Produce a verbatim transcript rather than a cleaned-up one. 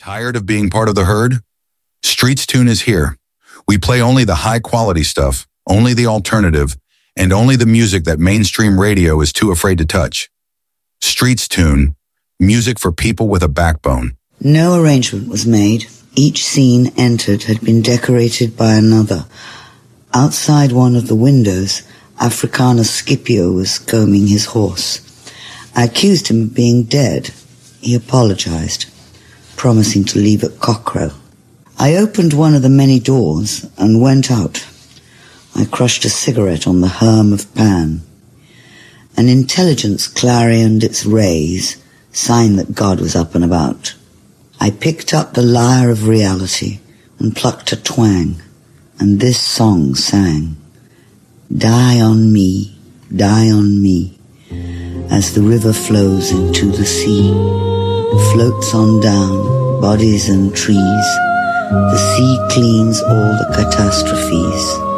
Tired of being part of the herd? Streets Tune is here. We play only the high-quality stuff, only the alternative, and only the music that mainstream radio is too afraid to touch. Streets Tune, music for people with a backbone. No arrangement was made. Each scene entered had been decorated by another. Outside one of the windows, Africanus Scipio was combing his horse. I accused him of being dead. He apologized, promising to leave at cockcrow. I opened one of the many doors and went out. I crushed a cigarette on the Herm of Pan. An intelligence clarioned its rays, sign that God was up and about. I picked up the lyre of reality and plucked a twang, and this song sang. Die on me, die on me, as the river flows into the sea, floats on down, bodies and trees. The sea cleans all the catastrophes.